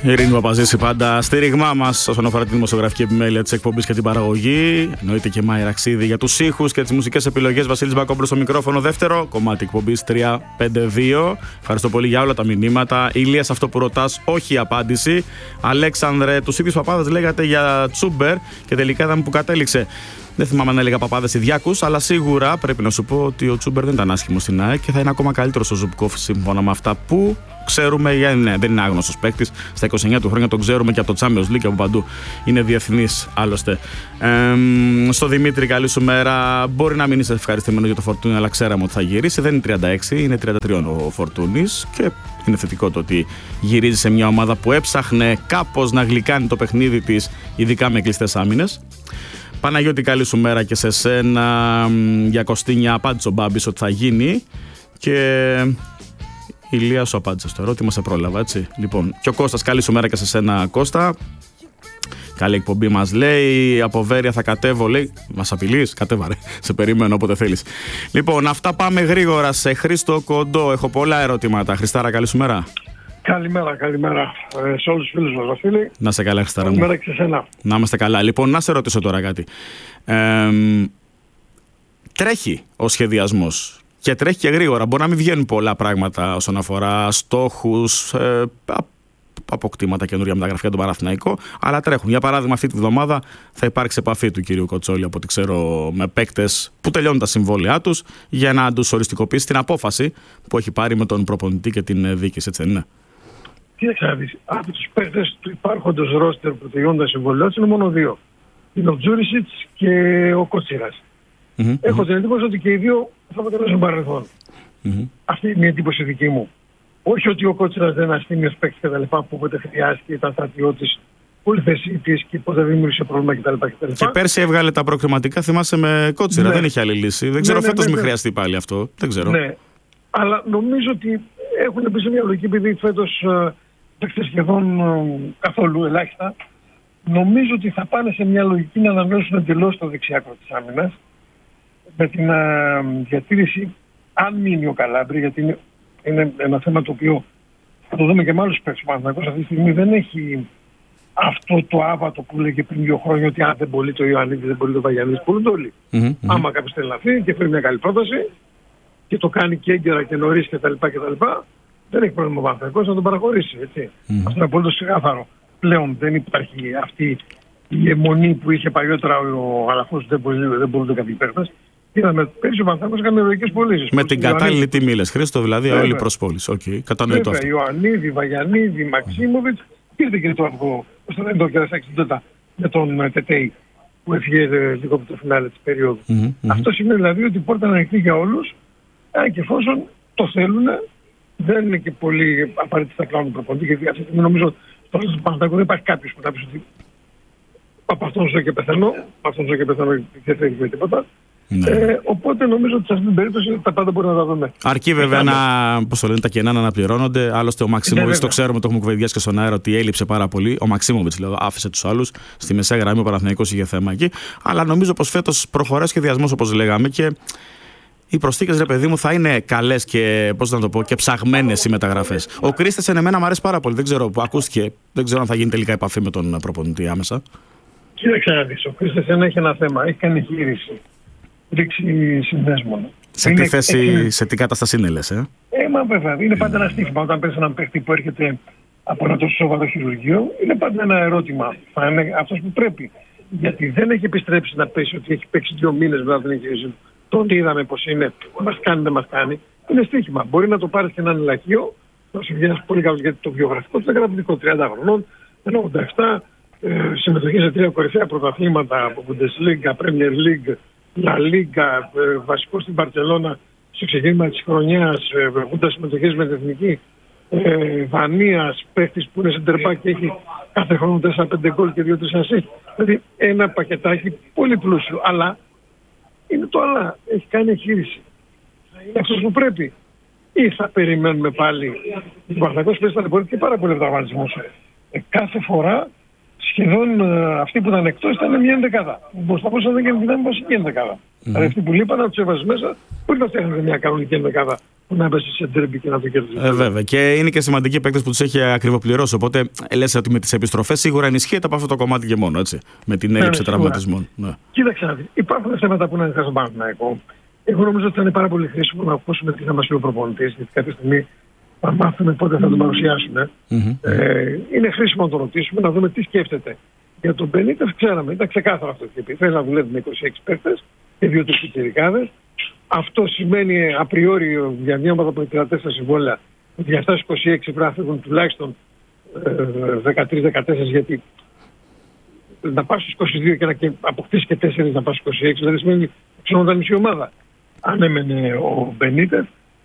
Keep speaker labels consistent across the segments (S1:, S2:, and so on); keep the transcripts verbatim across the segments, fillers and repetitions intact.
S1: Η Ειρήνη Παπαζήση πάντα στήριγμά μας όσον αφορά τη δημοσιογραφική επιμέλεια της εκπομπής και την παραγωγή. Εννοείται και Μάη Ραξίδη για τους ήχους και τις μουσικές επιλογές. Βασίλης Μπακόμπρος στο μικρόφωνο. Δεύτερο κομμάτι εκπομπής τρία πέντε δύο. Ευχαριστώ πολύ για όλα τα μηνύματα. Ηλίας, αυτό που ρωτάς, όχι η απάντηση. Αλέξανδρε, τους ίδιους παπάδες λέγατε για Τσούμπερ και τελικά είδαμε που κατέληξε. Δεν θυμάμαι αν έλεγα παπάδες Ιδιάκους, αλλά σίγουρα πρέπει να σου πω ότι ο Τσούμπερ δεν ήταν άσχημος στην ΑΕΚ και θα είναι ακόμα καλύτερος ο Ζουμπκόφ σύμφωνα με αυτά που ξέρουμε. Ναι, δεν είναι άγνωστος παίκτης. Στα είκοσι εννιά του χρόνια τον ξέρουμε και από το Champions League και από παντού. Είναι διεθνής άλλωστε. Ε, στο Δημήτρη, καλή σου μέρα. Μπορεί να μην είσαι ευχαριστημένος για το Φορτούνι, αλλά ξέραμε ότι θα γυρίσει. Δεν είναι τριάντα έξι, είναι τριάντα τρία ο Φορτούνης και είναι θετικό το ότι γυρίζει σε μια ομάδα που έψαχνε κάπως να γλυκάνει το παιχνίδι της, ειδικά με κλειστές άμυνες. Παναγιώτη, καλή σου μέρα και σε σένα. Για Κωστίνια απάντησε ο Μπάμπης ότι θα γίνει. Και Ηλία, σου απάντησε στο ερώτημα, σε πρόλαβα, έτσι. Λοιπόν, και ο Κώστας, καλή σου μέρα και σε σένα, Κώστα. Καλή εκπομπή μας λέει. Από Βέρεια θα κατέβω, λέει. Μας απειλείς, κατέβα ρε. Σε περιμένω όποτε θέλεις. Λοιπόν, αυτά, πάμε γρήγορα σε Χρήστο Κοντό. Έχω πολλά ερωτήματα. Χριστάρα, καλή σου μέρα.
S2: Καλημέρα, καλημέρα ε, σε όλους τους φίλους μας, Βασίλη.
S1: Να σε καλά, Χριστάρα μου.
S2: Καλημέρα και σε σένα.
S1: Να είμαστε καλά. Λοιπόν, να σε ρωτήσω τώρα κάτι. Ε, τρέχει ο σχεδιασμός και τρέχει και γρήγορα. Μπορεί να μην βγαίνουν πολλά πράγματα όσον αφορά στόχους, ε, αποκτήματα καινούρια μεταγραφικά τον Παναθηναϊκό, αλλά τρέχουν. Για παράδειγμα, αυτή τη βδομάδα θα υπάρξει επαφή του κυρίου Κοτσόλη, από ό,τι ξέρω, με παίκτες που τελειώνουν τα συμβόλαιά τους για να τους οριστικοποιήσει την απόφαση που έχει πάρει με τον προπονητή και την διοίκηση, έτσι δεν είναι?
S2: Κοίταξε να δεις, από τους παίκτες του υπάρχοντος ρόστερ που τελειώνουν τα συμβόλαιά τους είναι μόνο δύο. Είναι ο Τζούρισιτς και ο Κοτσίρας. Mm-hmm. Έχω την εντύπωση ότι και οι δύο θα αποτελέσουν παρελθόν. Mm-hmm. Αυτή είναι η εντύπωση δική μου. Όχι ότι ο Κότσιρας δεν είναι αστήμιος παίκτης και τα λοιπά, που όποτε χρειάστηκε ήταν στρατιώτης, πολυθεσίτης και ποτέ δεν δημιούργησε πρόβλημα κτλ. Και,
S1: και πέρσι έβγαλε τα προκριματικά, θυμάσαι, με Κότσιρα. Ναι. Δεν είχε άλλη λύση. Δεν ναι, ξέρω, ναι, φέτος ναι, ναι, μην χρειαστεί πάλι αυτό. Δεν ξέρω.
S2: Ναι. Αλλά νομίζω ότι έχουν μπει σε μια λογική, επειδή φέτος παίξτε σχεδόν ε, καθόλου, ελάχιστα. Νομίζω ότι θα πάνε σε μια λογική να ανανεώσουν εντελώς το δεξιάκρο της άμυνας με την ε, διατήρηση, αν μείνει ο Καλάμπρη, γιατί είναι, είναι ένα θέμα το οποίο θα το δούμε και με άλλους παίκτες. Ο Παναθηναϊκός αυτή τη στιγμή δεν έχει αυτό το άβατο που λέγε πριν δύο χρόνια, ότι αν δεν μπορεί το Ιωαννίδη, δεν μπορεί το Βαγιανίδη, μπορούν το όλοι. Mm-hmm, mm-hmm. Άμα κάποιος θέλει να φύγει και φέρει μια καλή πρόταση και το κάνει και έγκαιρα και νωρίς κτλ. Δεν έχει πρόβλημα ο Παναθηναϊκός να τον παραχωρήσει. Έτσι. Mm-hmm. Αυτό είναι απολύτως ξεκάθαρο. Πλέον δεν υπάρχει αυτή η αιμονή που είχε παλιότερα ο Αλαφός, δεν μπορούν κάποιοι παίκτες. Είδαμε πέρυσι ο Παναθηναϊκός έκανε λογικές πωλήσεις. Με την
S1: κατάλληλη τιμή, λες, Χρήστο, δηλαδή όλη η προσπόληση. Okay, κατανοητό αυτό.
S2: Ιωαννίδη, Βαγιανίδη, Μαξίμοβιτς, ήρθε και το αργό, ώστε να είναι το κερασάκι τότε με τον Τετέι που έφυγε λίγο από το φινάλε της περίοδου. Mm-hmm, mm-hmm. Αυτό σημαίνει δηλαδή ότι η πόρτα είναι ανοιχτή για όλους, αν και εφόσον το θέλουν, δεν είναι και πολύ απαραίτητα να κάνουν προπονητή, γιατί αυτή τη στιγμή νομίζω στο τέλος του Παναθηναϊκού δεν υπάρχει κάποιος που να πει ότι από αυτόν ζω και πεθαίνω, από αυτόν ζω και πεθαίνω και δεν θέλει με τίποτα. Ναι. Ε, οπότε νομίζω ότι σε αυτή την περίπτωση τα πάντα μπορεί να τα δούμε.
S1: Αρκεί βέβαια να, πώς το λένε, τα κενά να αναπληρώνονται. Άλλωστε ο Μαξίμοβιτς, το ξέρουμε, το έχουμε κουβεντιάσει και στον αέρα, ότι έλειψε πάρα πολύ. Ο Μαξίμοβιτς, δηλαδή, άφησε τους άλλους. Στη μεσαία γραμμή ο Παναθηναϊκός είχε θέμα εκεί. Αλλά νομίζω πως φέτος προχωράει σχεδιασμός, όπως λέγαμε, και οι προσθήκες, ρε παιδί μου, θα είναι καλές και, πώς να το πω, και ψαγμένες οι μεταγραφές. Ο Κρίστεσεν εμένα μου αρέσει πάρα πολύ. Δεν ξέρω που ακούστηκε, δεν ξέρω αν θα γίνει τελικά επαφή με τον προπονητή άμεσα.
S2: Κοίταξε να δεις, ο Κρίστεσεν έχει ένα θέμα. Έχει κάνει γύριση. Ρίξει συνδέσμονα.
S1: Σε τι θέση, έχει... σε τι κατάσταση είναι, λες, ε?
S2: Ε, μα βέβαια, είναι πάντα ένα στοίχημα. Όταν παίρνει έναν παίχτη που έρχεται από ένα τόσο σοβαρό χειρουργείο, είναι πάντα ένα ερώτημα. Θα είναι αυτός που πρέπει. Γιατί δεν έχει επιστρέψει να πέσει ότι έχει παίξει δύο μήνες μετά την εγχείρηση. Τον είδαμε πως είναι, μας κάνει, δεν μας κάνει. Είναι στοίχημα. Μπορεί να το πάρεις και να είναι λαχείο, να σου βγαίνει πολύ καλό, γιατί το βιογραφικό του είναι γραφτικό, τριάντα χρονών, ενενήντα επτά, ε, συμμετοχή σε τρία κορυφαία πρωταθλήματα από Bundesliga, Premier League, La Liga, ε, βασικό στην Μπαρτσελώνα στο ξεκίνημα της χρονιάς, ογδόντα συμμετοχές με την εθνική, ε, Βανίας, παίχτης που είναι σεντερμπάκ και έχει κάθε χρόνο τέσσερα πέντε γκολ και δύο τρεις ασίστ. Δηλαδή ένα πακετάκι πολύ πλούσιο, αλλά είναι το αλλά, έχει κάνει εγχείρηση. Είναι αυτός που πρέπει. Ή θα περιμένουμε πάλι. Ο Παναθηναϊκός πέσει ταλαιπωρείται και πάρα πολύ από τραυματισμούς. Ε, κάθε φορά σχεδόν ε, αυτοί που ήταν εκτός ήταν μια ενδεκάδα. Μπροστά πως δεν ήταν βασική ενδεκάδα. Mm-hmm. Δηλαδή αυτοί που λείπαν να τους έβαζες μέσα, μπορεί να φτιάχνετε μια κανονική ενδεκάδα που να πέσει σε ντέρμπι και να το κερδίσει.
S1: Ε, βέβαια. Και είναι και σημαντικοί παίκτες που τους έχει ακριβοπληρώσει. Οπότε λες ότι με τις επιστροφές σίγουρα ενισχύεται από αυτό το κομμάτι και μόνο, έτσι. Με την έλλειψη ναι, τραυματισμών. Ναι.
S2: Κοίταξε, υπάρχουν θέματα που είναι ανοιχτά στον Παναθηναϊκό. Εγώ νομίζω ότι θα είναι πάρα πολύ χρήσιμο να ακούσουμε τι θα μας πει ο προπονητής, γιατί κάποια στιγμή θα μάθουμε πότε θα το παρουσιάσουμε.
S1: Mm-hmm.
S2: Ε, είναι χρήσιμο να το ρωτήσουμε, να δούμε τι σκέφτεται. Για τον Μπενίτεφ ξέραμε, ήταν ξεκάθαρο αυτό που είπε. Θέλει να δουλεύει με είκοσι έξι παίκτες και δύο τρεις πιτσιρικάδες. Αυτό σημαίνει απριόριο για μια ομάδα που έχει τριάντα τέσσερα συμβόλαια ότι για αυτά τις είκοσι έξι πρέπει να φύγουν τουλάχιστον δεκατρία δεκατέσσερα, γιατί να πας στους είκοσι δύο και να αποκτήσει και τέσσερα να πας στους είκοσι έξι, δηλαδή σημαίνει ξενόταν μισή ομάδα. Αν έμενε ο Μπενίτεφ,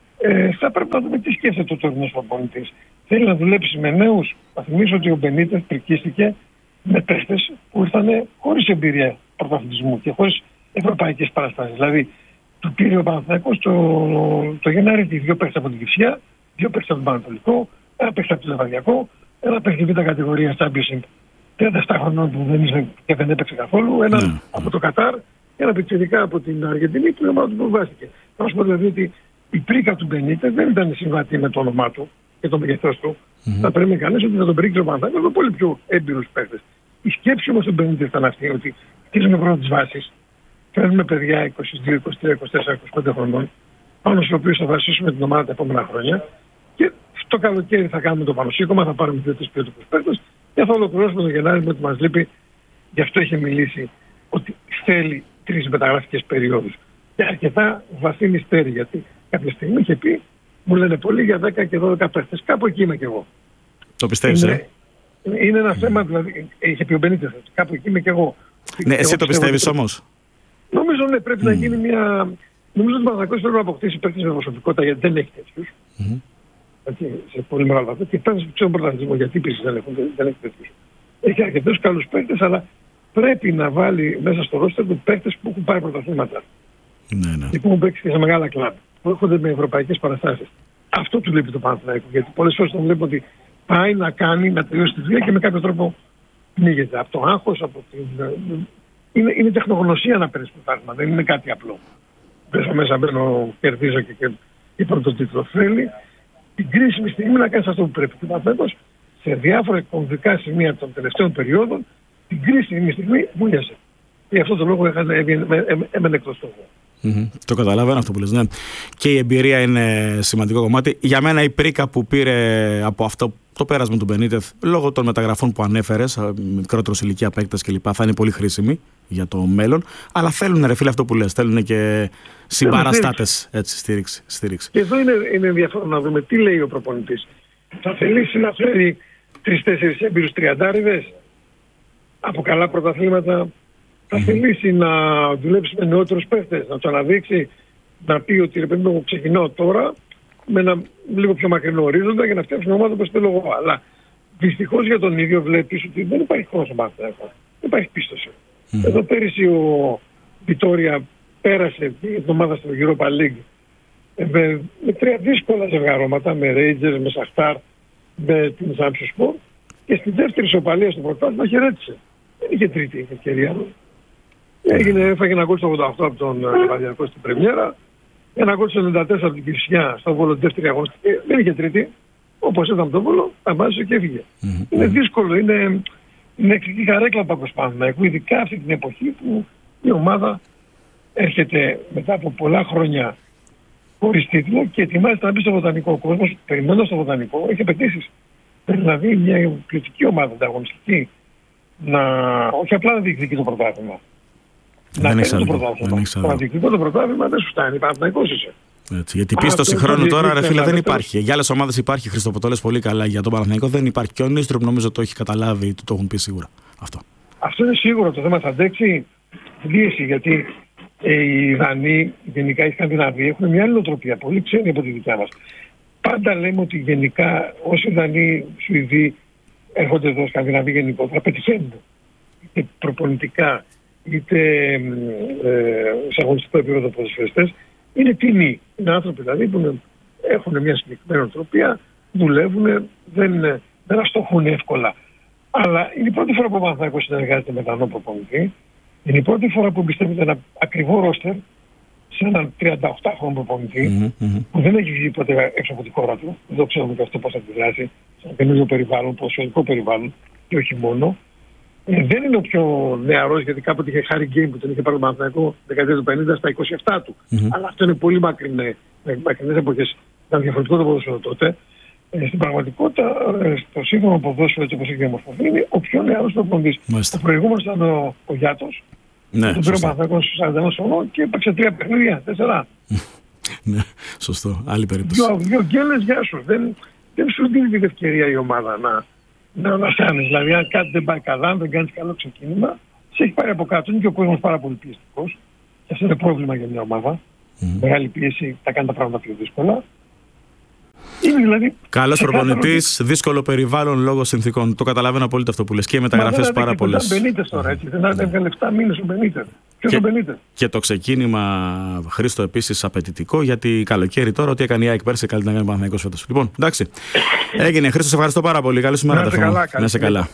S2: ε, θα πρέπει να δούμε τι σκέφτεται ο τωρινός προπονητής. Θέλει να δουλέψει με νέους. Θα θυμίσω ότι ο Μπενίτεφ πρικίστηκε με παίχτες που ήρθαν χωρίς εμπειρία πρωταθλητισμού και χωρίς ευρωπαϊκές παραστάσεις. Δηλαδή, του πήρε ο Παναθηναϊκός το, το Γενάρη δύο παίχτες από την Κυφσιά, δύο παίχτες από τον Πανατολικό, ένα παίχτη από το Λεβαδιακό, ένα παίχτη β' κατηγορία Championship τριάντα επτά χρονών που δεν είσαι και δεν έπαιξε καθόλου, ένα mm. από το Κατάρ και ένα πιτσιρικά από την Αργεντινή που η ομάδα του προβάστηκε. Θα σου πω δηλαδή ότι η πρίκα του Μπενίτεφ δεν ήταν συμβατή με το όνομά του και το μεγεθός του. Mm-hmm. Θα πρέπει κανείς ότι θα τον πρίξει ο Παναθηναϊκός με πολύ πιο έμπειρους παίχτες. Η σκέψη όμως του Μπενίτεφ ήταν αυτή, ότι χτίζουμε πρώτα τις βάσεις, φέρνουμε παιδιά είκοσι δύο, είκοσι τρία, είκοσι τέσσερα, είκοσι πέντε χρονών, πάνω στους οποίους θα βασίσουμε την ομάδα τα επόμενα χρόνια και το καλοκαίρι θα κάνουμε το πανωσύκωμα, θα πάρουμε δύο-τρεις ποιοτικούς παίκτες και θα ολοκληρώσουμε το Γενάρη με ότι μας λείπει. Γι' αυτό είχε μιλήσει ότι θέλει τρεις μεταγραφικές περιόδους και αρκετά βαθύ μυστέρι, γιατί κάποια στιγμή είχε πει, μου λένε πολύ για δέκα και δώδεκα παίκτες. Κάπου εκεί είμαι κι εγώ.
S1: Το πιστεύεις,
S2: είναι, ε? είναι ένα mm. θέμα, δηλαδή, είχε πει ο Μπενίτεφ, κάπου εκεί είμαι κι εγώ.
S1: Ναι, εσύ το πιστεύεις
S2: ότι...
S1: όμως?
S2: Νομίζω ναι, πρέπει mm. να γίνει μια... Νομίζω ότι ο Παναθηναϊκός πρέπει να αποκτήσει παίκτες με προσωπικότητα, γιατί δεν έχει τέτοιους. Mm-hmm. Έτσι, σε πολύ μεγάλο βαθμό. Και παίκτες που ξέρουν πρωταθλητισμό, γιατί επίσης δεν, δεν έχει τέτοιους. Έχει αρκετούς καλούς παίκτες, αλλά πρέπει να βάλει μέσα στο ρόστερ του παίκτες που έχουν πάρει πρωταθλήματα.
S1: Ναι, ναι.
S2: Και που έχουν παίξει και σε μεγάλα κλαμπ, που έρχονται με ευρωπαϊκές παραστάσεις. Αυτό του λείπει το Παναθηναϊκό, γιατί πολλές φορές τον βλέπω ότι πάει να κάνει, να τελειώσει τη δουλειά και με κάποιο τρόπο πνίγεται. Από το άγχος, από την... Είναι, είναι τεχνογνωσία να παίρνεις πρωτάθλημα, δεν είναι κάτι απλό. Πέσω μέσα, μπαίνω, κερδίζω και, και, και πρώτο τίτλο. Θέλει την κρίσιμη στιγμή να κάνεις αυτό που πρέπει. Και Παναθηναϊκός σε διάφορα κομβικά σημεία των τελευταίων περιόδων την κρίσιμη στιγμή βούλιασε. Και γι' αυτό το λόγο έμενε εκτός στόχου.
S1: Mm-hmm. Το καταλαβαίνω αυτό που λες, ναι. Και η εμπειρία είναι σημαντικό κομμάτι. Για μένα η πρίκα που πήρε από αυτό το πέρασμα του Μπενίτεφ, λόγω των μεταγραφών που ανέφερες, μικρότερος ηλικία παίκτες κλπ., θα είναι πολύ χρήσιμη για το μέλλον. Αλλά θέλουν, ρε φίλε, αυτό που λες, θέλουν και συμπαραστάτες, έτσι, στήριξη, στήριξη.
S2: Και εδώ είναι, είναι ενδιαφέρον να δούμε τι λέει ο προπονητής. Θα θελήσει να φέρει τρεις-τέσσερις έμπειρους τριαντάριδες από καλά πρωταθλήματα. Θα mm-hmm. θελήσει να δουλέψει με νεότερους παίχτες, να του αναδείξει, να πει ότι ρε παιδί μου ξεκινάω τώρα με ένα λίγο πιο μακρινό ορίζοντα για να φτιάξει μια ομάδα όπως θέλω εγώ. Αλλά δυστυχώς για τον ίδιο βλέπεις ότι δεν υπάρχει χρόνος στο Παναθηναϊκό. Δεν υπάρχει πίστοση. Mm-hmm. Εδώ πέρυσι ο Βιτόρια πέρασε την ομάδα στο Europa League με, με τρία δύσκολα ζευγαρώματα, με Rangers, με Σαχτάρ, με την Samsung και στη δεύτερη ισοπαλία στο πρωτάθλημα χαιρέτησε. Δεν είχε τρίτη ευκαιρία. Έγινε, έφαγε ένα γκολ στο ογδόντα οκτώ από τον Λεβαδιακό στην πρεμιέρα, ένα γκολ στο ενενήντα τέσσερα από την Κυφσιά στο Βόλο δεύτερη αγωνιστική. Δεν είχε τρίτη. Όπως ήταν το Βόλο, αμάζησε και έφυγε. Mm-hmm. Είναι δύσκολο, είναι, είναι εξική καρέκλα από Παναθηναϊκού, ειδικά αυτή την εποχή που η ομάδα έρχεται μετά από πολλά χρόνια χωρίς τίτλο και ετοιμάζεται να μπει στο βοτανικό. Ο κόσμος, περιμένοντας στο βοτανικό, έχει απαιτήσεις. Δηλαδή μια ποιοτική ομάδα ανταγωνιστική, να όχι απλά να διεκδικεί το πρωτάθλημα. Να παίρνει το πρωτάθλημα. Να διεκδικεί το πρωτάθλημα δεν σου φτάνει. Παναθηναϊκός είσαι.
S1: Έτσι, γιατί πίστοση χρόνου τώρα, ρε φίλε, δεν υπάρχει. Για άλλες ομάδες υπάρχει, Χρήστο, το λες πολύ καλά. Για τον Παναθηναϊκό δεν υπάρχει. Και ο Νίστροπ νομίζω το έχει καταλάβει ή του το έχουν πει σίγουρα. Αυτό.
S2: Αυτό είναι σίγουρο. Το θέμα θα αντέξει πίεση, γιατί ε, οι Δανείοι, γενικά οι Σκανδιναβοί, έχουν μια άλλη νοοτροπία, πολύ ξένη από τη δικιά μας. Πάντα λέμε ότι γενικά όσοι Δανείοι, Σουηδοί έρχονται εδώ, Σκανδιναβοί γενικότερα, πετυχαίνουν. Είτε προπονητικά, είτε ε, σε αγωνιστικό επίπεδο ποδοσφαιριστές, είναι τιμή. Είναι άνθρωποι δηλαδή που έχουν μια συγκεκριμένη νοοτροπία, δουλεύουν, δεν, δεν αστοχούν εύκολα. Αλλά είναι η πρώτη φορά που ο Παναθηναϊκός συνεργάζεται με έναν προπονητή. Είναι η πρώτη φορά που εμπιστεύεται ένα ακριβό ρόστερ, σε έναν τριανταοκτάχρονο προπονητή
S1: Mm-hmm, mm-hmm.
S2: που δεν έχει βγει ποτέ έξω από τη χώρα του. Δεν το ξέρουμε και αυτό πώς θα αντιδράσει. Σε ένα καινούργιο περιβάλλον, ποδοσφαιρικό περιβάλλον και όχι μόνο. Ε, δεν είναι ο πιο νεαρός, γιατί κάποτε είχε Χάρι Γκέιν που τον είχε πάρει το Παναθηναϊκό δεκαετία του πενήντα στα είκοσι επτά του. Mm-hmm. Αλλά αυτό είναι πολύ μακρινές εποχές. Ήταν διαφορετικό το ποδόσφαιρο τότε. Ε, στην πραγματικότητα, ε, στο σύγχρονο ποδόσφαιρο έτσι όπως έχει διαμορφωθεί, είναι ο πιο νεαρός προπονητής. Ο προηγούμενος ήταν ο, ο Γιάτος. Ναι, τον πήρε ο Παναθηναϊκός στους σαράντα ένα χρονών και έπαιξε τρία παιχνίδια, τέσσερα.
S1: Ναι, σωστό. Άλλη περίπτωση.
S2: Δύο, δύο γκέλες, γεια σου. Δεν, δεν σου δίνει την ευκαιρία η ομάδα να, να ανασάνεις. Δηλαδή, αν κάτι δεν πάει καλά, αν δεν κάνεις καλό ξεκίνημα, σε έχει πάρει από κάτω. Είναι και ο κόσμος πάρα πολύ πιεστικός. Και αυτό είναι πρόβλημα για μια ομάδα. Mm. Μεγάλη πίεση τα κάνει τα πράγματα πιο δύσκολα. Δηλαδή,
S1: καλός προπονητής, δύσκολο περιβάλλον λόγω συνθήκων. Το καταλαβαίνω απόλυτα αυτό που λες. Και οι μεταγραφές πάρα πολλές.
S2: Δεν Μπενίτες τώρα, έτσι. Δεν έβγαλε επτά μήνες ο Μπενίτες. Ποιος ο Μπενίτες?
S1: Και το ξεκίνημα, Χρήστο, επίσης απαιτητικό, γιατί καλοκαίρι τώρα, ό,τι έκανε η ΑΕΚ πέρσι, καλύτερα να κάνει Παναθηναϊκός φέτος. Λοιπόν, εντάξει. Έγινε. Χρήστο, σε ευχαριστώ πάρα πολύ. Καλή σου μέρα. Να είσαι καλά.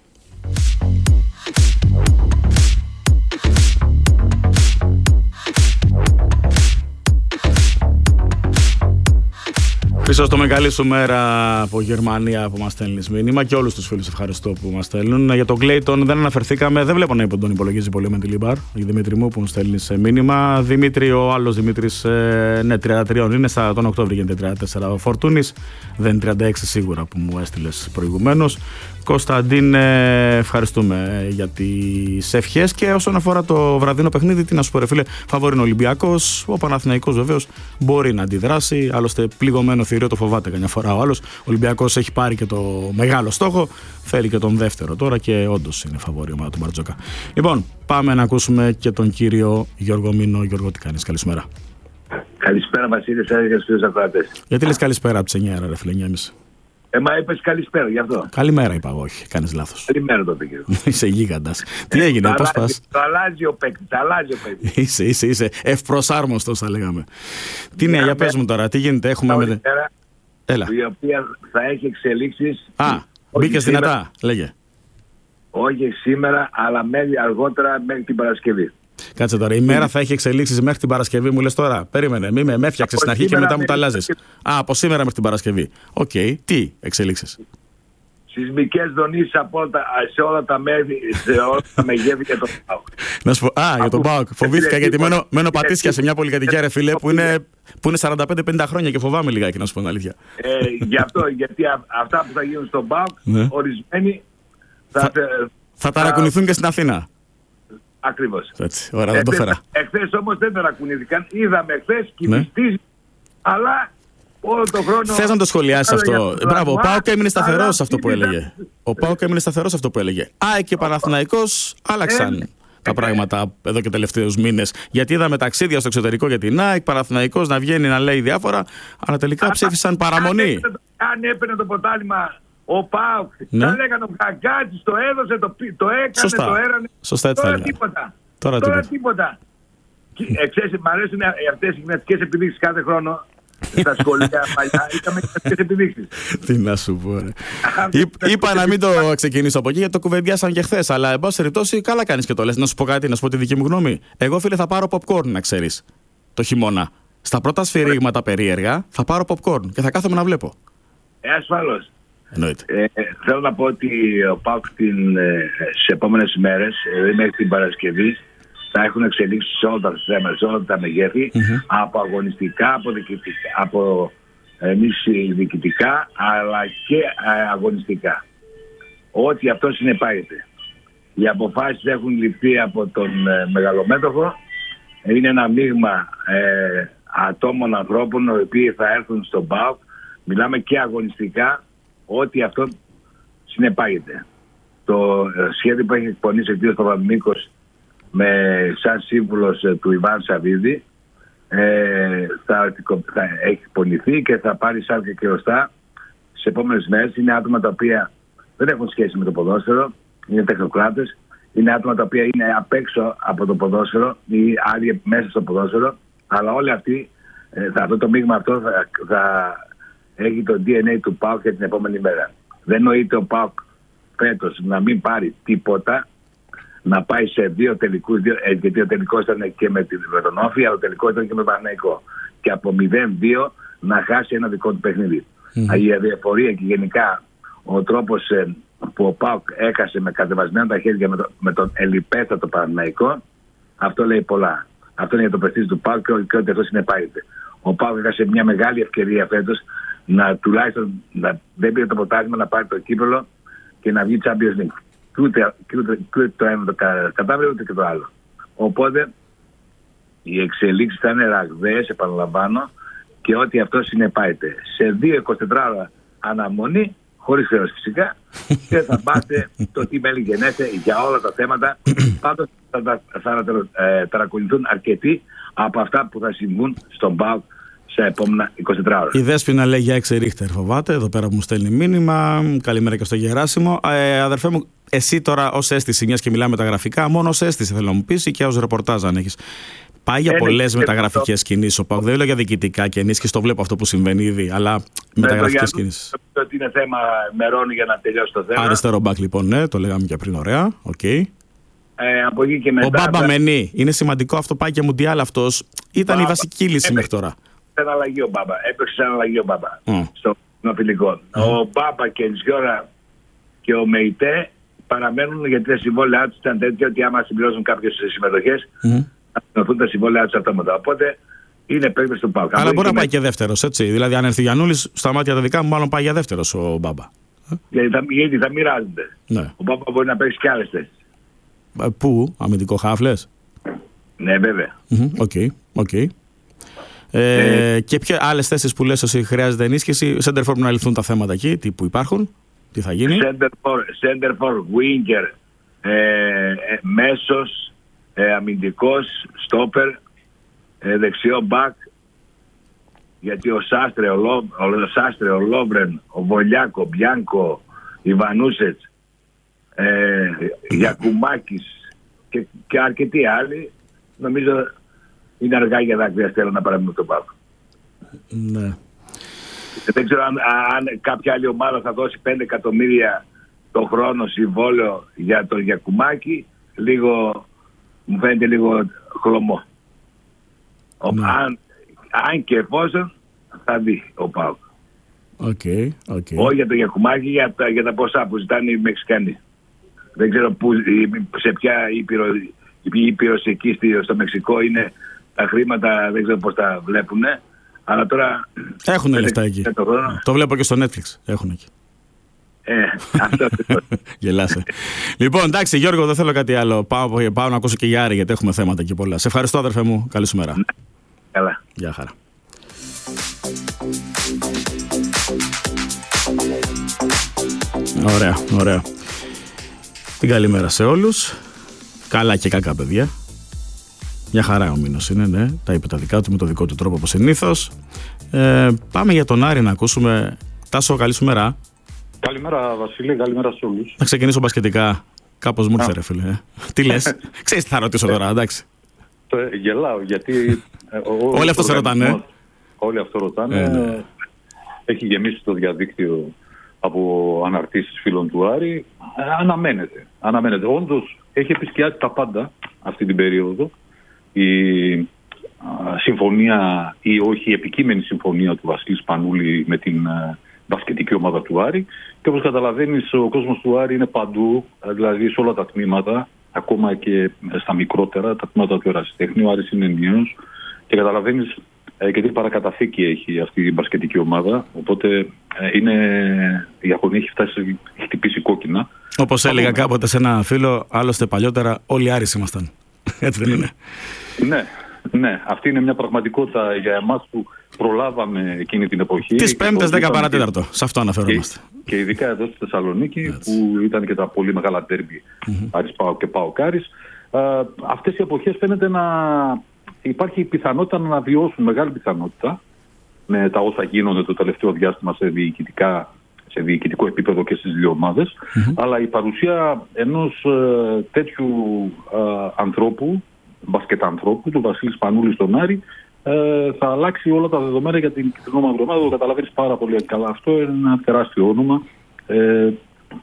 S1: Χρήστο, το μεγάλη σου μέρα από Γερμανία που μας στέλνεις μήνυμα και όλους τους φίλους ευχαριστώ που μας στέλνουν. Για τον Κλέιτον δεν αναφερθήκαμε, δεν βλέπω να τον υπολογίζει πολύ με τη Λίμπαρ. Για Δημήτρη μου που μου στέλνεις μήνυμα. Δημήτρη, ο άλλος Δημήτρης, ε, ναι, τριάντα τρία είναι, στα, τον Οκτώβριο γίνεται τριάντα τέσσερα. Ο Φορτούνης, δεν είναι τριάντα έξι σίγουρα που μου έστειλες προηγουμένως. Κωνσταντίν, ευχαριστούμε για τις ευχές. Και όσον αφορά το βραδινό παιχνίδι, τι να σου πω, ρε φίλε, φαβορεί ο Ολυμπιακός. Ο Παναθηναϊκός βεβαίως μπορεί να αντιδράσει. Άλλωστε, πληγωμένο θηρίο το φοβάται καμιά φορά ο άλλος. Ο Ολυμπιακός έχει πάρει και το μεγάλο στόχο. Θέλει και τον δεύτερο τώρα και όντως είναι φαβορεί η ομάδα του Μπαρτζόκα. Λοιπόν, πάμε να ακούσουμε και τον κύριο Γιώργο Μήνο. Γιώργο, τι κάνεις? Καλησπέρα.
S3: Καλησπέρα, Βασίλη, σας και στους ακροατές.
S1: Γιατί λες καλησπέρα από τις εννιά, ρε φίλε, εννιά και μισή?
S3: Ε, μα είπες καλησπέρα, γι' αυτό.
S1: Καλημέρα είπα, όχι, κάνεις λάθος.
S3: Καλημέρα το πήγε.
S1: Είσαι γίγαντας. Τι έγινε, πώς πας?
S3: Το αλλάζει ο παίκτης, το αλλάζει ο παίκτης.
S1: Είσαι, είσαι, είσαι ευπροσάρμοστος, θα λέγαμε. Τι νέα, για πες μου τώρα, τι γίνεται, έχουμε με... Έλα.
S3: Η οποία θα έχει εξελίξεις.
S1: Α, μπήκες δυνατά, λέγε.
S3: Όχι σήμερα, αλλά μέχρι αργότερα μέχρι την Παρασκευή.
S1: Κάτσε τώρα, η μέρα θα έχει εξελίξεις μέχρι την Παρασκευή, μου λες τώρα. Περίμενε, μη με έφτιαξες στην αρχή και μετά μου τα αλλάζεις. Α, από σήμερα μέχρι την Παρασκευή. Οκ, okay. Τι εξελίξεις?
S3: Σεισμικές δονήσεις σε όλα τα μέρη, σε όλα τα μεγέθη και το ΠΑΟΚ.
S1: Να σου πω, α, για τον ΠΑΟΚ. Φοβήθηκα γιατί μένω, μένω πατήσια σε μια πολυκατοικία, ρε φίλε, που είναι, που είναι σαράντα πέντε πενήντα χρόνια και φοβάμαι λιγάκι, να σου πω την αλήθεια.
S3: Ε, γι' αυτό, γιατί αυτά που θα γίνουν στον ΠΑΟΚ, ναι, ορισμένοι θα, θα,
S1: θα ταρακουνηθούν και στην Αθήνα.
S3: Ακριβώς.
S1: Έτσι, ωραία, δεν το φέρα.
S3: Εχθές όμως δεν ταρακουνήθηκαν. Είδαμε εχθές κυβιστής, ναι, αλλά όλο τον χρόνο...
S1: Θες να το σχολιάσεις αυτό? Μπράβο, ο ΠΑΟΚ έμεινε σταθερός αυτό που έλεγε. Ο ΠΑΟΚ έμεινε σταθερός αυτό που έλεγε. ΑΕΚ και Παναθηναϊκός άλλαξαν τα πράγματα εδώ και τελευταίους μήνες. Γιατί είδαμε ταξίδια στο εξωτερικό για την ΑΕΚ, Παναθηναϊκός να βγαίνει να λέει διάφορα, αλλά τελικά ψήφισαν παραμονή.
S3: Αν έπαιρνε το ποτάλιμα ο ΠΑΟΚ, ναι, θα λέγανε ο Καγκάτζης, το έδωσε, το, το έκανε, σωστά, το έρανε.
S1: Σωστά, έτσι
S3: τώρα
S1: θα
S3: τίποτα.
S1: Τώρα,
S3: τώρα τίποτα. τίποτα. Ξέρεις, μ' αρέσουν αυτές οι γυμναστικές επιδείξεις κάθε χρόνο. Στα σχολεία παλιά είχαμε γυμναστικές επιδείξεις.
S1: Τι να σου πω, ρε. Είπα να μην το ξεκινήσω από εκεί γιατί το κουβεντιάσαν και χθες. Αλλά εν πάση περιπτώσει, καλά κάνεις και το λες. Να σου πω κάτι, να σου πω τη δική μου γνώμη. Εγώ, φίλε, θα πάρω popcorn, να ξέρεις. Το χειμώνα. Στα πρώτα σφυρίγματα περίεργα θα πάρω popcorn και θα κάθομαι να βλέπω.
S3: Ε, ασφαλώς.
S1: Εννοείται.
S3: Ε, θέλω να πω ότι ο ΠΑΟΚ στις επόμενες ημέρες, ε, μέχρι την Παρασκευή, θα έχουν εξελίξει σε όλα τα θέματα, σε όλα τα μεγέθη, mm-hmm, από αγωνιστικά, από, διοικητικά, από εμείς διοικητικά, αλλά και ε, αγωνιστικά. Ό,τι αυτό συνεπάγεται. Οι αποφάσεις έχουν ληφθεί από τον ε, μεγαλομέτωχο. Είναι ένα μείγμα ε, ατόμων, ανθρώπων, οι οποίοι θα έρθουν στον ΠΑΟΚ. Μιλάμε και αγωνιστικά, ό,τι αυτό συνεπάγεται. Το σχέδιο που έχει εκπονήσει ο κ. Παπαμίκος με σαν σύμβουλος του Ιβάν Σαββίδη ε, θα, θα έχει εκπονηθεί και θα πάρει σάρκα και οστά στις επόμενες μέρες. Είναι άτομα τα οποία δεν έχουν σχέση με το ποδόσφαιρο, είναι τεχνοκράτες, είναι άτομα τα οποία είναι απ' έξω από το ποδόσφαιρο ή άλλοι μέσα στο ποδόσφαιρο, αλλά όλοι αυτοί, ε, θα, αυτό το μείγμα αυτό θα, θα έχει το ντι εν έι του ΠΑΟΚ για την επόμενη μέρα. Δεν νοείται ο ΠΑΟΚ φέτος να μην πάρει τίποτα, να πάει σε δύο τελικούς, δύο, ε, γιατί ο τελικός ήταν και με, τη, με τον Όφη, αλλά ο τελικό ήταν και με τον Παναθηναϊκό. Και από μηδέν δύο να χάσει ένα δικό του παιχνίδι. Mm-hmm. Η αδιαφορία και γενικά ο τρόπος ε, που ο ΠΑΟΚ έκασε με κατεβασμένα τα χέρια με, το, με τον ελιπέστατο Παναθηναϊκό, αυτό λέει πολλά. Αυτό είναι για το πρεστίζ του ΠΑΟΚ και ό,τι αυτό συνεπάγεται. Ο ΠΑΟΚ έκασε μια μεγάλη ευκαιρία φέτος να τουλάχιστον να, δεν πήρε το ποτάσμα, να πάρει το κύπελλο και να βγει Champions League. Και ούτε, και ούτε, και ούτε το ένα το κατάφερε ούτε και το άλλο. Οπότε οι εξελίξεις θα είναι ραγδαίες, επαναλαμβάνω, και ό,τι αυτό συνεπάγεται. Σε δύο εικοσιτέσσερις ώρα αναμονή, χωρίς χρέος φυσικά, και θα πάτε το τι μέλη γενέστε για όλα τα θέματα. Πάντως θα, θα, θα, θα ε, ταρακουνηθούν αρκετοί από αυτά που θα συμβούν στον ΠΑΟΚ σε επόμενα εικοσιτέσσερις ώρα.
S1: Η Δέσποινα λέει για έξι Ρίχτερ, φοβάται, εδώ πέρα που μου στέλνει μήνυμα. Καλημέρα και στο Γεράσιμο. Ε, αδερφέ μου, εσύ τώρα ως αίσθηση, μιας και μιλάμε τα γραφικά, μόνο ως αίσθηση θέλω να μου πεις ή και ως ρεπορτάζ αν έχεις. Πάει για πολλές μεταγραφικές κινήσεις ο ΠΑΟΚ. Δεν λέω για διοικητικά και ενίσχυση, το βλέπω αυτό που συμβαίνει ήδη, αλλά μεταγραφικές κινήσεις.
S3: Νομίζω ότι είναι θέμα μερών για να τελειώσει το θέμα.
S1: Αριστερό μπακ λοιπόν, ναι, το λέγαμε και πριν, ωραία. Okay.
S3: Ε, από εκεί και μετά,
S1: ο Μπάμπα θα... Μενή, είναι σημαντικό αυτό, πάει και Μουντιάλ αυτός. Ήταν Μπάμπα, η βασική λύση μέχρι τώρα.
S3: Έπαιξε αλλαγή ο Μπάμπα. Έπαιξε αλλαγή ο Μπάμπα mm. στο φιλικό. Mm. Ο Μπάμπα και η Τζιόρα και ο Μεϊτέ παραμένουν γιατί τα συμβόλαιά του ήταν τέτοια ότι άμα συμπληρώσουν κάποιες συμμετοχές mm. θα συμπληρωθούν τα συμβόλαιά του αυτόματα. Οπότε είναι παίκτης του ΠΑΟΚ.
S1: Αλλά μπορεί να πάει και δεύτερος, έτσι. Δηλαδή, αν έρθει ο Γιαννούλης, στα μάτια τα δικά μου, μάλλον πάει για δεύτερος ο Μπάμπα.
S3: Γιατί θα, γιατί θα μοιράζονται.
S1: Ναι.
S3: Ο Μπάμπα μπορεί να παίξει και άλλες θέσεις.
S1: Πού, αμυντικό χάφλες.
S3: Ναι, βέβαια.
S1: Οκ, mm-hmm. οκ. Okay, okay. Ε, ε, και ποιες άλλες θέσεις που λες ότι χρειάζεται ενίσχυση, center for να λυθούν τα θέματα εκεί, τι που υπάρχουν, τι θα γίνει.
S3: Center for, center for winger, ε, ε, μέσος, ε, αμυντικός, στόπερ, ε, δεξιό μπακ, γιατί ο Σάστρε, ο, Λο, ο, Σάστρε, ο Λόβρεν, ο Βολιάκο, Μπιάνκο, Ιβανούσετς, ε, Γιακουμάκης και, και αρκετοί άλλοι, νομίζω είναι αργά για δάκρυα στέλνω να παραμείνουν στον ΠΑΟΚ.
S1: Ναι.
S3: Δεν ξέρω αν, αν κάποια άλλη ομάδα θα δώσει πέντε εκατομμύρια το χρόνο συμβόλαιο για τον Γιακουμάκη. Λίγο, μου φαίνεται λίγο χλωμό. Ναι. Αν, αν και εφόσον θα δει ο ΠΑΟΚ.
S1: Okay, okay.
S3: Όχι για τον Γιακουμάκη, για τα, για τα ποσά που ζητάνε οι Μεξικανοί. Δεν ξέρω που, σε ποια ήπειρο, ήπειρος εκεί στο Μεξικό είναι τα χρήματα, δεν ξέρω πώς τα βλέπουν. Αλλά τώρα...
S1: Έχουν λεφτά εκεί. Το, το βλέπω και στο Netflix. Έχουν εκεί.
S3: Ε, αυτό
S1: γελάσε. Λοιπόν, εντάξει Γιώργο, δεν θέλω κάτι άλλο. Πάω, πάω να ακούσω και για Άρη, γιατί έχουμε θέματα εκεί πολλά. Σε ευχαριστώ αδερφέ μου. Καλή σου μέρα.
S3: Ναι. Καλά.
S1: Γεια χαρά. Ωραία, ωραία. Την καλημέρα σε όλους. Καλά και κακά παιδιά. Μια χαρά ο Μήνος είναι, ναι. Τα είπε τα δικά του με το δικό του τρόπο όπως συνήθως. Ε, πάμε για τον Άρη να ακούσουμε. Τάσο, καλή σου μέρα.
S4: Καλημέρα Βασίλη, καλημέρα σε όλους.
S1: Να ξεκινήσω μπασκετικά. Κάπως μου ήρθε ρε φίλε. Ε. Τι λες? Ξέρεις τι θα ρωτήσω τώρα, εντάξει.
S4: Ε, γελάω γιατί... Ε, ο,
S1: όλοι αυτό σε ρωτάνε.
S4: Όλοι αυτό ρωτάνε. Ε, ναι. Έχει γεμίσει το διαδίκτυο από αναρτήσεις φίλων του Άρη. Ε, αναμένεται. αναμένεται. Όντως έχει επισκιάσει τα πάντα αυτή την περίοδο. Η α, συμφωνία ή όχι η επικείμενη συμφωνία του Βασίλη Σπανούλη με την α, μπασκετική ομάδα του Άρη. Και όπως καταλαβαίνεις ο κόσμος του Άρη είναι παντού, δηλαδή σε όλα τα τμήματα, ακόμα και στα μικρότερα, τα τμήματα του ερασιτέχνη. Ο Άρης είναι ενιαίος και καταλαβαίνεις ε, και τι παρακαταθήκη έχει αυτή η μπασκετική ομάδα. Οπότε ε, είναι, η αγωνία έχει φτάσει, έχει χτυπήσει κόκκινα.
S1: Όπως έλεγα κάποτε σε ένα φίλο, άλλωστε παλιότερα όλοι Άρης ήμασταν. Έτσι δεν είναι?
S4: Ναι, ναι, αυτή είναι μια πραγματικότητα για εμάς που προλάβαμε εκείνη την εποχή.
S1: Τις πέμπτες δέκα παρατέταρτο, σε αυτό αναφερόμαστε.
S4: Και, και ειδικά εδώ στη Θεσσαλονίκη, έτσι, που ήταν και τα πολύ μεγάλα ντέρμπι mm-hmm. Άρης ΠΑΟΚ και ΠΑΟΚ Άρης. Αυτές οι εποχές φαίνεται να υπάρχει πιθανότητα να αναβιώσουν, μεγάλη πιθανότητα, με τα όσα γίνονται το τελευταίο διάστημα σε διοικητικά σε διοικητικό επίπεδο και στις δύο ομάδες, mm-hmm. αλλά η παρουσία ενός ε, τέτοιου ε, ανθρώπου, μπασκετανθρώπου, του Βασίλη Σπανούλη στον Άρη, ε, θα αλλάξει όλα τα δεδομένα για την κυτρινό-μαύρη ομάδα. Το καταλαβαίνεις πάρα πολύ καλά αυτό. Είναι ένα τεράστιο όνομα. Ε,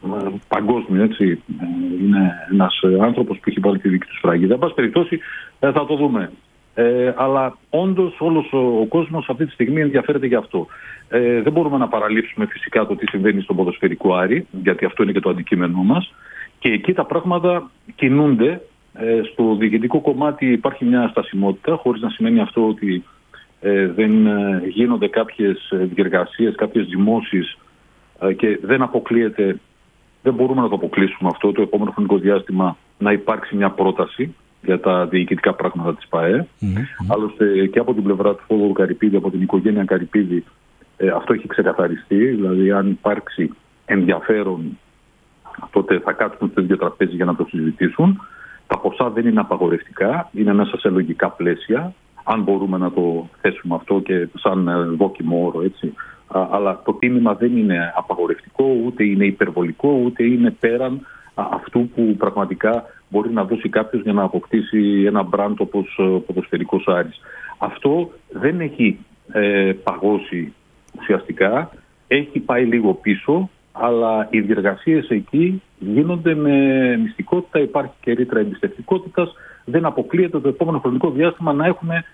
S4: παγκόσμιο, έτσι. Είναι ένας άνθρωπος που έχει βάλει τη δική του σφραγίδα. Εν πάση περιπτώσει, θα το δούμε. Ε, αλλά όντως όλος ο, ο κόσμος αυτή τη στιγμή ενδιαφέρεται για αυτό. Ε, δεν μπορούμε να παραλείψουμε φυσικά το τι συμβαίνει στον ποδοσφαιρικό Άρη, γιατί αυτό είναι και το αντικείμενό μας. Και εκεί τα πράγματα κινούνται. Ε, στο διοικητικό κομμάτι υπάρχει μια στασιμότητα, χωρίς να σημαίνει αυτό ότι ε, δεν ε, γίνονται κάποιες διεργασίες, κάποιες δημόσεις ε, και δεν αποκλείεται, δεν μπορούμε να το αποκλείσουμε αυτό το επόμενο χρονικό διάστημα να υπάρξει μια πρόταση για τα διοικητικά πράγματα της ΠΑΕ. Mm-hmm. Άλλωστε και από την πλευρά του Θόδωρου Καρυπίδη, από την οικογένεια Καρυπίδη, ε, αυτό έχει ξεκαθαριστεί. Δηλαδή αν υπάρξει ενδιαφέρον, τότε θα κάτσουν στο ίδιο τραπέζι για να το συζητήσουν. Τα ποσά δεν είναι απαγορευτικά, είναι μέσα σε λογικά πλαίσια, αν μπορούμε να το θέσουμε αυτό και σαν δόκιμο όρο, έτσι. Α, αλλά το τίμημα δεν είναι απαγορευτικό, ούτε είναι υπερβολικό, ούτε είναι πέραν α, αυτού που πραγματικά μπορεί να δώσει κάποιος για να αποκτήσει ένα μπραντ όπως ποδοσφαιρικός Άρης. Αυτό δεν έχει ε, παγώσει ουσιαστικά, έχει πάει λίγο πίσω, αλλά οι διεργασίες εκεί γίνονται με μυστικότητα, υπάρχει και ρήτρα εμπιστευτικότητας. Δεν αποκλείεται το επόμενο χρονικό διάστημα να έχουμε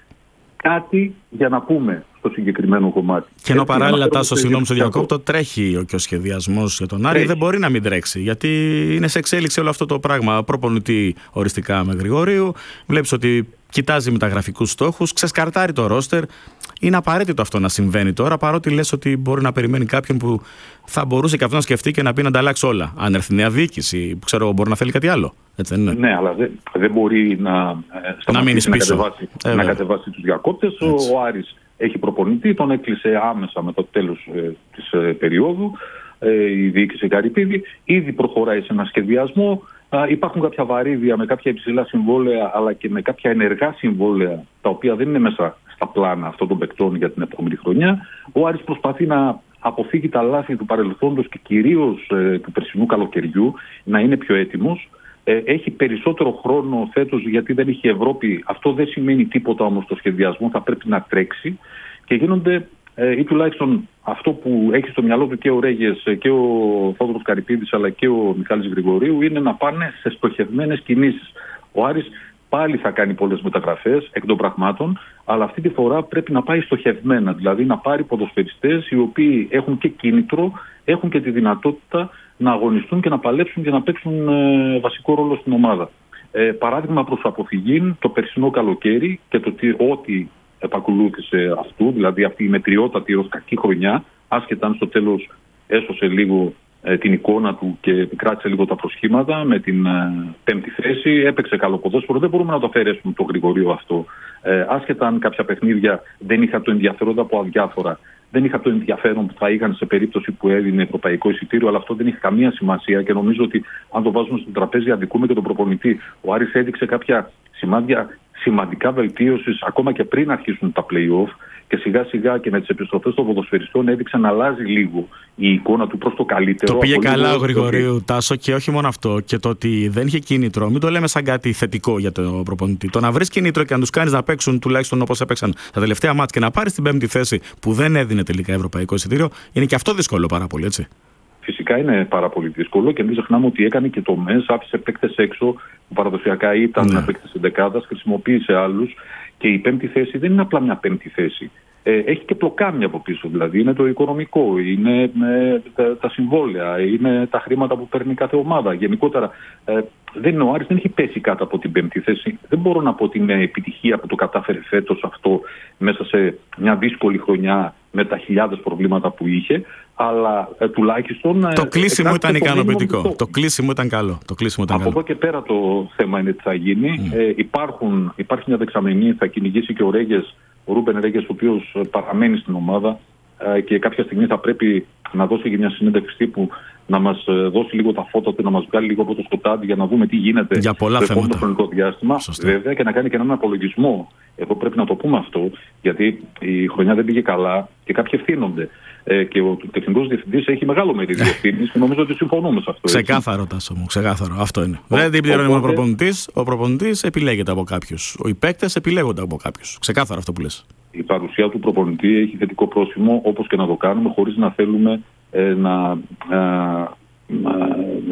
S4: κάτι για να πούμε στο συγκεκριμένο κομμάτι. Και
S1: ενώ παράλληλα, Τάσο, συγγνώμη στο διακόπτω, τρέχει και ο σχεδιασμός για τον Άρη, δεν μπορεί να μην τρέξει. Γιατί είναι σε εξέλιξη όλο αυτό το πράγμα. Προπονητή οριστικά με Γρηγορίου. Βλέπεις ότι κοιτάζει μεταγραφικούς στόχους, ξεσκαρτάρει το ρόστερ. Είναι απαραίτητο αυτό να συμβαίνει τώρα, παρότι λες ότι μπορεί να περιμένει κάποιον που θα μπορούσε και αυτό να σκεφτεί και να πει να ανταλλάξει όλα. Αν έρθει νέα διοίκηση, που ξέρω, μπορεί να θέλει κάτι άλλο. Έτσι δεν είναι?
S4: Ναι, αλλά δεν, δεν μπορεί να,
S1: να, μείνει
S4: να κατεβάσει, ε, να κατεβάσει τους διακόπτες. Ο, ο Άρης έχει προπονητή, τον έκλεισε άμεσα με το τέλος ε, της ε, περίοδου. Ε, η διοίκηση Καρυπίδη ήδη προχωράει σε ένα σχεδιασμό. Α, υπάρχουν κάποια βαρύδια με κάποια υψηλά συμβόλαια, αλλά και με κάποια ενεργά συμβόλαια, τα οποία δεν είναι μέσα στα πλάνα αυτών των παικτών για την επόμενη χρονιά. Ο Άρης προσπαθεί να αποφύγει τα λάθη του παρελθόντος και κυρίως ε, του περσινού καλοκαιριού, να είναι πιο έτοιμος. Ε, έχει περισσότερο χρόνο φέτος γιατί δεν έχει Ευρώπη. Αυτό δεν σημαίνει τίποτα όμως στο σχεδιασμό, θα πρέπει να τρέξει και γίνονται, ε, ή τουλάχιστον αυτό που έχει στο μυαλό του και ο Ρέγες και ο Θόδωρος Καρυπίδης αλλά και ο Μιχάλης Γρηγορίου είναι να πάνε σε στοχευμένες κινήσεις. Ο Άρης πάλι θα κάνει πολλές μεταγραφές εκ των πραγμάτων, αλλά αυτή τη φορά πρέπει να πάει στοχευμένα, δηλαδή να πάρει ποδοσφαιριστές οι οποίοι έχουν και κίνητρο, έχουν και τη δυνατότητα να αγωνιστούν και να παλέψουν και να παίξουν ε, βασικό ρόλο στην ομάδα. Ε, παράδειγμα προς αποφυγή, το περσινό καλοκαίρι και το τι, ό,τι επακολούθησε αυτού, δηλαδή αυτή η μετριότατη ως κακή χρονιά, άσχετα αν στο τέλος έσωσε λίγο ε, την εικόνα του και επικράτησε λίγο τα προσχήματα με την ε, πέμπτη θέση, έπαιξε καλό ποδόσφαιρο, δεν μπορούμε να το αφαιρέσουμε το Γρηγορείο αυτό. Ε, άσχετα αν κάποια παιχνίδια δεν είχα το ενδιαφέροντα από αδιάφορα, δεν είχα το ενδιαφέρον που θα είχαν σε περίπτωση που έδινε ευρωπαϊκό εισιτήριο, αλλά αυτό δεν είχε καμία σημασία και νομίζω ότι αν το βάζουμε στο τραπέζι αδικούμε και τον προπονητή. Ο Άρης έδειξε κάποια σημάδια σημαντικά βελτίωσης ακόμα και πριν αρχίσουν τα play-off και σιγά σιγά και με τις επιστροφές των ποδοσφαιριστών έδειξε να αλλάζει λίγο η εικόνα του προς το καλύτερο.
S1: Το πήγε καλά ο Γρηγορίου, Τάσο, και όχι μόνο αυτό. Και το ότι δεν είχε κίνητρο, μην το λέμε σαν κάτι θετικό για τον προπονητή. Το να βρεις κίνητρο και να τους κάνεις να παίξουν τουλάχιστον όπως έπαιξαν τα τελευταία μάτς και να πάρεις την πέμπτη θέση που δεν έδινε τελικά ευρωπαϊκό εισιτήριο, είναι και αυτό δύσκολο πάρα πολύ, έτσι.
S4: Φυσικά είναι πάρα πολύ δύσκολο και μην ξεχνάμε ότι έκανε και το ΜΕΣ, άφησε παίκτες έξω που παραδοσιακά ήταν ναι. παίκτες εντεκάδας, χρησιμοποίησε άλλους και η πέμπτη θέση δεν είναι απλά μια πέμπτη θέση. Ε, έχει και πλοκάμια από πίσω, δηλαδή είναι το οικονομικό, είναι ε, τα, τα συμβόλαια, είναι τα χρήματα που παίρνει κάθε ομάδα. Γενικότερα ε, δεν είναι ο Άρης, δεν έχει πέσει κάτω από την πέμπτη θέση. Δεν μπορώ να πω ότι είναι επιτυχία που το κατάφερε φέτος αυτό μέσα σε μια δύσκολη χρονιά με τα χιλιάδες προβλήματα που είχε, αλλά ε, τουλάχιστον...
S1: Το κλείσιμο ε, ήταν ικανοποιητικό. Το, το κλείσιμο ήταν καλό. Το κλείσιμο ήταν
S4: από
S1: καλό.
S4: εδώ και πέρα το θέμα είναι τι θα γίνει. Mm. Ε, υπάρχουν, υπάρχει μια δεξαμενή, θα κυνηγήσει και ο Ρέγες, ο Ρούμπεν Ρέγες, ο οποίος παραμένει στην ομάδα ε, και κάποια στιγμή θα πρέπει να δώσει και μια συνέντευξη τύπου, να μας δώσει λίγο τα φώτα του, να μας βγάλει λίγο από το σκοτάδι για να δούμε τι γίνεται
S1: για πολλά
S4: στο επόμενο χρονικό διάστημα. Σωστή. Βέβαια και να κάνει και έναν απολογισμό. Εδώ πρέπει να το πούμε αυτό, γιατί η χρονιά δεν πήγε καλά και κάποιοι ευθύνονται. Ε, και ο τεχνικός διευθυντής έχει μεγάλο μερίδιο ευθύνης και νομίζω ότι συμφωνούμε σε αυτό.
S1: Ξεκάθαρο, Τάσο μου, ξεκάθαρο. Αυτό είναι. Ο, δεν την πληρώνει ο προπονητής. Ο προπονητής επιλέγεται από κάποιους. Οι παίκτες επιλέγονται από κάποιους. Ξεκάθαρο αυτό που λες.
S4: Η παρουσία του προπονητή έχει θετικό πρόσημο, όπως και να το κάνουμε, χωρίς να θέλουμε ε, να, ε, να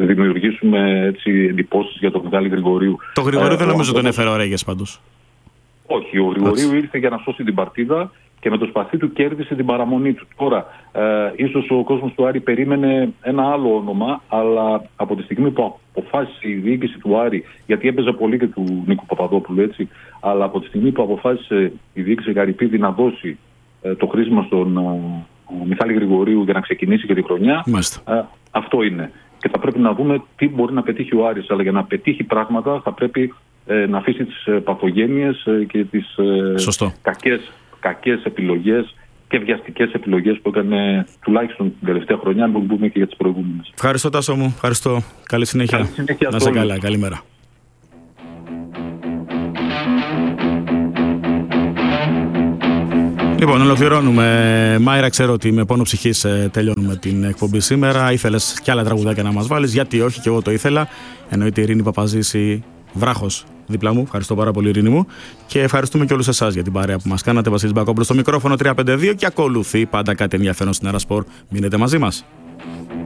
S4: δημιουργήσουμε έτσι εντυπώσεις για τον Μιχάλη Γρηγορίου.
S1: Το Γρηγορίου
S4: ε,
S1: δεν νομίζω
S4: ο...
S1: τον έφερε ο Ρέγες πάντως.
S4: Όχι, ο Γρηγορίου ήρθε για να σώσει την παρτίδα και με το σπαθί του κέρδισε την παραμονή του. Τώρα, ε, ίσως ο κόσμος του Άρη περίμενε ένα άλλο όνομα, αλλά από τη στιγμή που αποφάσισε η διοίκηση του Άρη, γιατί έπαιζε πολύ και του Νίκου Παπαδόπουλου, έτσι, αλλά από τη στιγμή που αποφάσισε η διοίκηση Γαρυπίδη να δώσει ε, το χρήσιμο στον ε, Μιχάλη Γρηγορίου για να ξεκινήσει και τη χρονιά, ε, αυτό είναι. Και θα πρέπει να δούμε τι μπορεί να πετύχει ο Άρης, αλλά για να πετύχει πράγματα θα πρέπει ε, να αφήσει τις ε, παθογένειες ε, και τις ε, κακές, κακές επιλογές και βιαστικές επιλογές που έκανε τουλάχιστον την τελευταία χρονιά, αν μπορούμε και για τις προηγούμενες.
S1: Ευχαριστώ, Τάσο μου. Ευχαριστώ. Καλή συνέχεια.
S4: Καλή συνέχεια.
S1: Να σε καλά. Καλημέρα. Λοιπόν, ολοκληρώνουμε. Μάιρα, ξέρω ότι με πόνο ψυχής τελειώνουμε την εκπομπή σήμερα. Ήθελες κι άλλα τραγουδάκια να μας βάλεις. Γιατί όχι, και εγώ το ήθελα. Εννοείται η Ειρήνη Παπαζήση, βράχος δίπλα μου. Ευχαριστώ πάρα πολύ, Ειρήνη μου. Και ευχαριστούμε και όλους εσάς για την παρέα που μας κάνατε. Βασίλης Μπακόμπλος στο μικρόφωνο τρία πέντε δύο και ακολουθεί πάντα κάτι ενδιαφέρον στην Αέρα Σπορ. Μείνετε μαζί μας.